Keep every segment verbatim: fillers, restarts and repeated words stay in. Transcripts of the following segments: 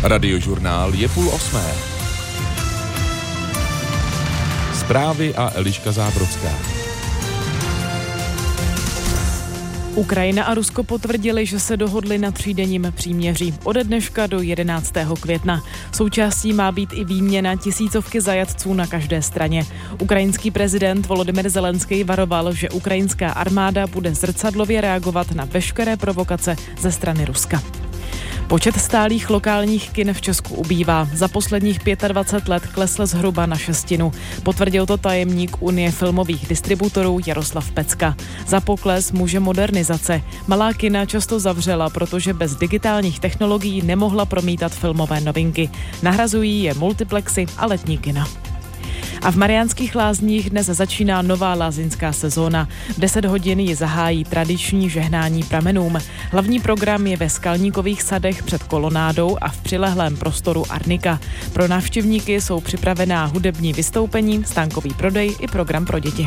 Radiožurnál je půl osmé. Zprávy a Eliška Zábrodská. Ukrajina a Rusko potvrdili, že se dohodli na třídenním příměří ode dneška do jedenáctého května. Součástí má být i výměna tisícovky zajatců na každé straně. Ukrajinský prezident Volodymyr Zelenský varoval, že ukrajinská armáda bude zrcadlově reagovat na veškeré provokace ze strany Ruska. Počet stálých lokálních kin v Česku ubývá. Za posledních dvacet pět let klesl zhruba na šestinu. Potvrdil to tajemník Unie filmových distributorů Jaroslav Pecka. Za pokles může modernizace. Malá kina často zavřela, protože bez digitálních technologií nemohla promítat filmové novinky. Nahrazují je multiplexy a letní kina. A v Mariánských Lázních dnes začíná nová lázeňská sezóna. V deset hodin ji zahájí tradiční žehnání pramenům. Hlavní program je ve Skalníkových sadech před kolonádou a v přilehlém prostoru Arnika. Pro návštěvníky jsou připravená hudební vystoupení, stánkový prodej i program pro děti.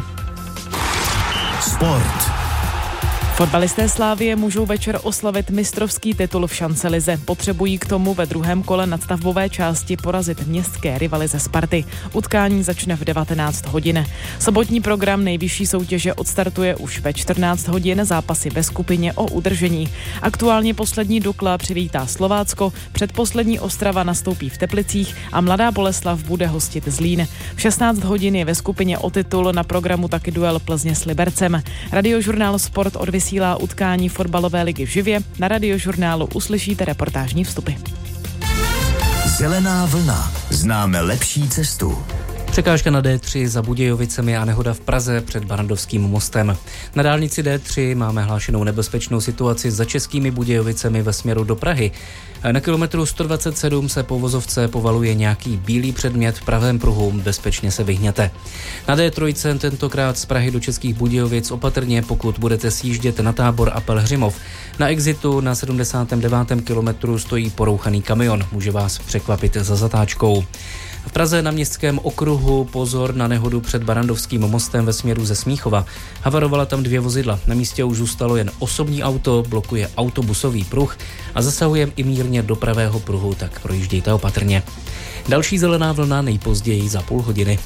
Sport. Fotbalisté Slavie můžou večer oslavit mistrovský titul v šancelize. Potřebují k tomu ve druhém kole nadstavbové části porazit městské rivaly ze Sparty. Utkání začne v devatenáct hodin. Sobotní program nejvyšší soutěže odstartuje už ve čtrnáct hodin, zápasy ve skupině o udržení. Aktuálně poslední Dukla přivítá Slovácko, předposlední Ostrava nastoupí v Teplicích a Mladá Boleslav bude hostit Zlín. V šestnáct hodin je ve skupině o titul, na programu taky duel Plzně s Libercem. Radiožurnál Sport odvysílá Vysílá utkání fotbalové ligy živě. Na Radiožurnálu uslyšíte reportážní vstupy. Zelená vlna. Známe lepší cestu. Překážka na dé tři za Budějovicemi a nehoda v Praze před Barrandovským mostem. Na dálnici dé tři máme hlášenou nebezpečnou situaci za Českými Budějovicemi ve směru do Prahy. Na kilometru sto dvacet sedm se po vozovce povaluje nějaký bílý předmět v pravém pruhu, bezpečně se vyhněte. Na dé tři tentokrát z Prahy do Českých Budějovic opatrně, pokud budete sjíždět na Tábor a Pelhřimov. Na exitu na sedmdesátém devátém kilometru stojí porouchaný kamion, může vás překvapit za zatáčkou. V Praze na Městském okruhu pozor na nehodu před Barrandovským mostem ve směru ze Smíchova. Havarovala tam dvě vozidla. Na místě už zůstalo jen osobní auto, blokuje autobusový pruh a zasahuje i mírně do pravého pruhu, tak projíždějte opatrně. Další zelená vlna nejpozději za půl hodiny.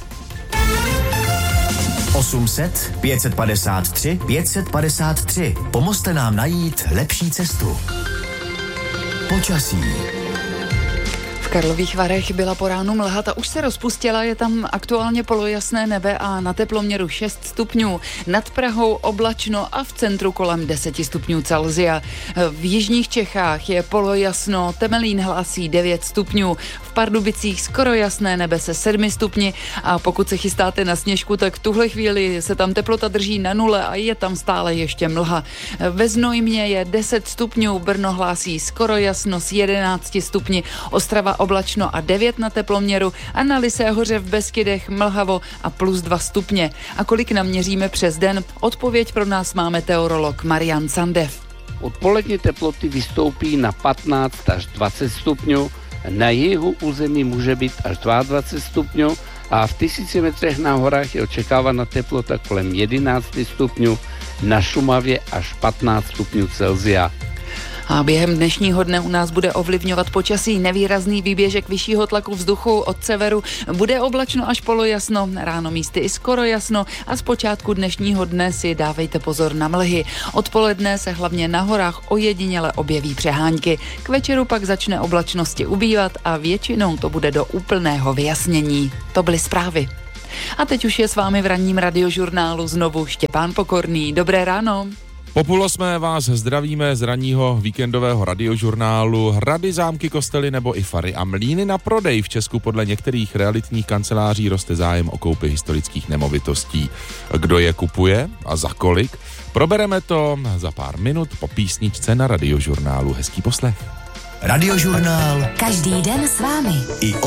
osm set, pět set padesát tři, pět set padesát tři. Pomozte nám najít lepší cestu. Počasí. V Karlových Varech byla po ránu mlha, ta už se rozpustila, je tam aktuálně polojasné nebe a na teploměru šest stupňů. Nad Prahou oblačno a v centru kolem deset stupňů Celsia. V jižních Čechách je polojasno, Temelín hlásí devět stupňů. V Pardubicích skoro jasné nebe se sedmi stupni a pokud se chystáte na sněžku, tak v tuhle chvíli se tam teplota drží na nule a je tam stále ještě mlha. Ve Znojmě je deset stupňů, Brno hlásí skoro jasno s jedenácti stupni, Ostrava oblačno a devět na teploměru a na Lysé hoře v Beskydech mlhavo a plus dva stupně. A kolik naměříme přes den? Odpověď pro nás má meteorolog Marian Sandev. Odpolední teploty vystoupí na patnáct až dvacet stupňů, na jihu území může být až dvacet dva stupňů a v tisíci metrech na horách je očekávána teplota kolem jedenáct stupňů, na Šumavě až patnáct stupňů Celsia. A během dnešního dne u nás bude ovlivňovat počasí nevýrazný výběžek vyššího tlaku vzduchu od severu. Bude oblačno až polojasno, ráno místy i skoro jasno a zpočátku dnešního dne si dávejte pozor na mlhy. Odpoledne se hlavně na horách ojediněle objeví přehánky. K večeru pak začne oblačnosti ubývat a většinou to bude do úplného vyjasnění. To byly zprávy. A teď už je s vámi v ranním radiožurnálu znovu Štěpán Pokorný. Dobré ráno. Po půl osmé vás zdravíme z ranního víkendového radiožurnálu. Hrady, zámky, kostely nebo i fary a mlýny na prodej. V Česku podle některých realitních kanceláří roste zájem o koupi historických nemovitostí. Kdo je kupuje a za kolik? Probereme to za pár minut po písničce na radiožurnálu. Hezký poslech. Radiožurnál. Každý den s vámi. I